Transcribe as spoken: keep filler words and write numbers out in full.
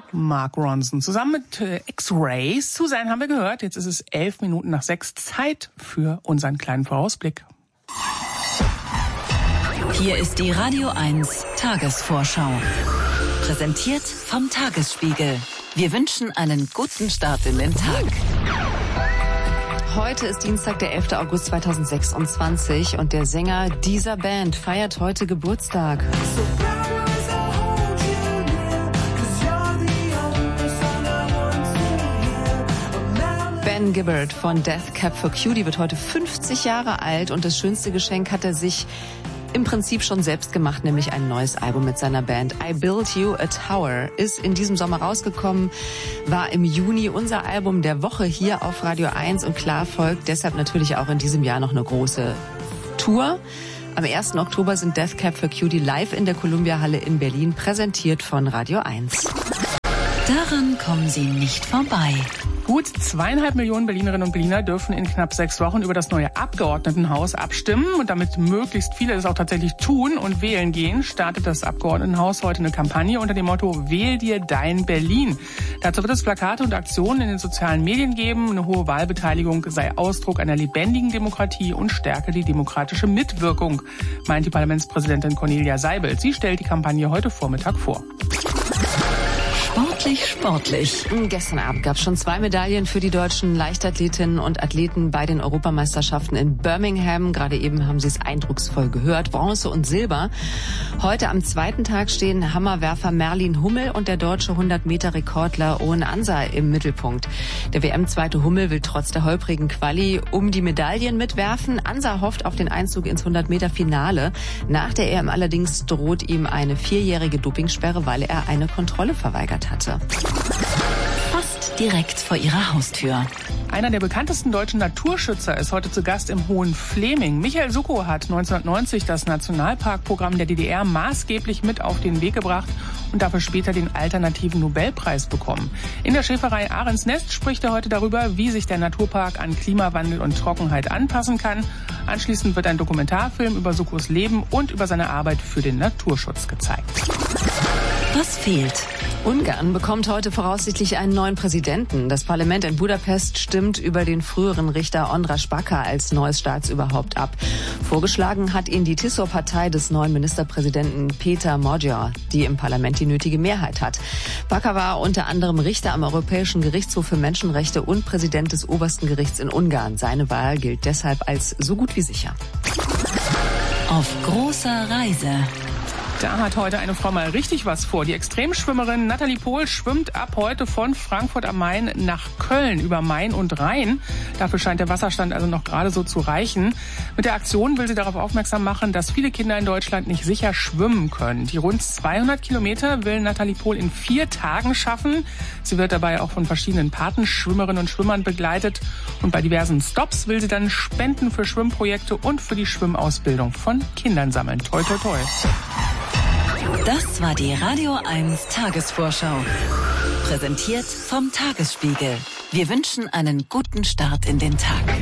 Mark Ronson zusammen mit äh, X-Rays. Susan haben wir gehört. Jetzt ist es elf Minuten nach sechs. Zeit für unseren kleinen Vorausblick. Hier ist die Radio eins Tagesvorschau. Präsentiert vom Tagesspiegel. Wir wünschen einen guten Start in den Tag. Heute ist Dienstag, der elfter August zweitausendsechsundzwanzig und der Sänger dieser Band feiert heute Geburtstag. Ben Gibbard von Death Cab for Cutie wird heute fünfzig Jahre alt und das schönste Geschenk hat er sich im Prinzip schon selbst gemacht, nämlich ein neues Album mit seiner Band. I Built You a Tower ist in diesem Sommer rausgekommen, war im Juni unser Album der Woche hier auf Radio eins und klar folgt deshalb natürlich auch in diesem Jahr noch eine große Tour. Am ersten Oktober sind Death Cab for Cutie live in der Columbia Halle in Berlin, präsentiert von Radio eins. Daran kommen Sie nicht vorbei. Gut zweieinhalb Millionen Berlinerinnen und Berliner dürfen in knapp sechs Wochen über das neue Abgeordnetenhaus abstimmen. Und damit möglichst viele es auch tatsächlich tun und wählen gehen, startet das Abgeordnetenhaus heute eine Kampagne unter dem Motto Wähl dir dein Berlin. Dazu wird es Plakate und Aktionen in den sozialen Medien geben. Eine hohe Wahlbeteiligung sei Ausdruck einer lebendigen Demokratie und stärke die demokratische Mitwirkung, meint die Parlamentspräsidentin Cornelia Seibel. Sie stellt die Kampagne heute Vormittag vor. Sportlich, sportlich. Gestern Abend gab es schon zwei Medaillen für die deutschen Leichtathletinnen und Athleten bei den Europameisterschaften in Birmingham. Gerade eben haben Sie es eindrucksvoll gehört. Bronze und Silber. Heute am zweiten Tag stehen Hammerwerfer Merlin Hummel und der deutsche hundert-Meter-Rekordler Owen Ansa im Mittelpunkt. Der W M-Zweite Hummel will trotz der holprigen Quali um die Medaillen mitwerfen. Ansa hofft auf den Einzug ins hundert-Meter-Finale. Nach der E M allerdings droht ihm eine vierjährige Dopingsperre, weil er eine Kontrolle verweigert hatte. Fast direkt vor ihrer Haustür. Einer der bekanntesten deutschen Naturschützer ist heute zu Gast im Hohenfleming. Michael Suckow hat neunzehnhundertneunzig das Nationalparkprogramm der D D R maßgeblich mit auf den Weg gebracht und dafür später den alternativen Nobelpreis bekommen. In der Schäferei Ahrensnest spricht er heute darüber, wie sich der Naturpark an Klimawandel und Trockenheit anpassen kann. Anschließend wird ein Dokumentarfilm über Suckows Leben und über seine Arbeit für den Naturschutz gezeigt. Was fehlt? Ungarn bekommt heute voraussichtlich einen neuen Präsidenten. Das Parlament in Budapest stimmt über den früheren Richter András Baka als neues Staatsoberhaupt ab. Vorgeschlagen hat ihn die Tisza-Partei des neuen Ministerpräsidenten Péter Magyar, die im Parlament die nötige Mehrheit hat. Baka war unter anderem Richter am Europäischen Gerichtshof für Menschenrechte und Präsident des obersten Gerichts in Ungarn. Seine Wahl gilt deshalb als so gut wie sicher. Auf großer Reise. Da hat heute eine Frau mal richtig was vor. Die Extremschwimmerin Nathalie Pohl schwimmt ab heute von Frankfurt am Main nach Köln über Main und Rhein. Dafür scheint der Wasserstand also noch gerade so zu reichen. Mit der Aktion will sie darauf aufmerksam machen, dass viele Kinder in Deutschland nicht sicher schwimmen können. Die rund zweihundert Kilometer will Nathalie Pohl in vier Tagen schaffen. Sie wird dabei auch von verschiedenen Patenschwimmerinnen und Schwimmern begleitet. Und bei diversen Stops will sie dann Spenden für Schwimmprojekte und für die Schwimmausbildung von Kindern sammeln. Toi, toi, toi. Das war die Radio eins Tagesvorschau. Präsentiert vom Tagesspiegel. Wir wünschen einen guten Start in den Tag.